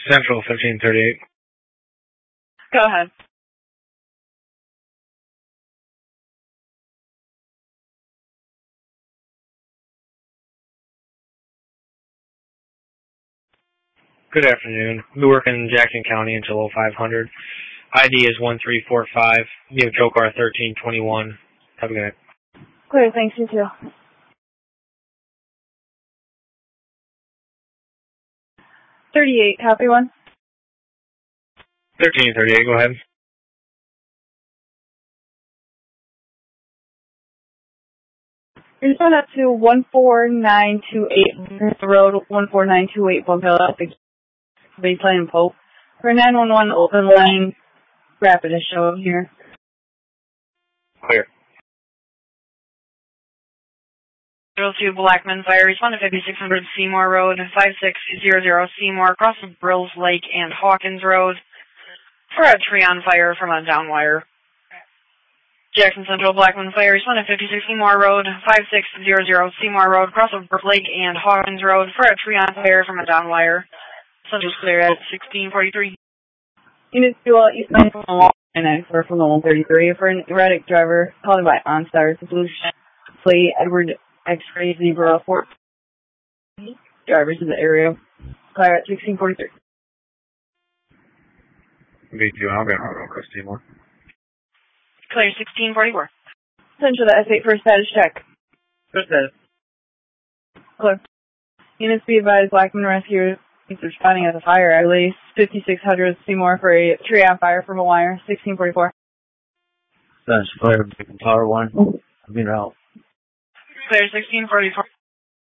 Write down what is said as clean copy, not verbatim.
Central 1538. Go ahead. Good afternoon. We work in Jackson County until 0500. ID is 1345. You have Joe car 1321. Have a good night. Clear, thanks, you too. 38, copy one. 1338, go ahead. You're just going up to 14928 Road, 14928 Bumphill, Baseline and Pope. For 911 open line, rapid is showing here. Clear. 02 Blackman Fire, respond to 5600 Seymour Road, 5600 Seymour, across the Brills Lake and Hawkins Road, for a tree on fire from a down wire. Jackson Central Blackman Fire, respond to 56 Seymour Road, 5600 Seymour Road, across the Brills Lake and Hawkins Road, for a tree on fire from a down wire. Central's clear at 1643. Unit 2, East Line from the 994 from the 133. For an erratic driver, calling by OnStar, the blue plate, Edward X-ray Zebra 4. Drivers in the area. Clear at 1643. V2, I'll get on Chris Seymour. Clear 1644. Central to S8 for a status check. Good status. Clear. Units be advised, Blackman Rescue is responding as a fire at least 5600 Seymour for a tree on fire from a wire, 1644. That's clear. Power 1. I'll be out. Clear 1644.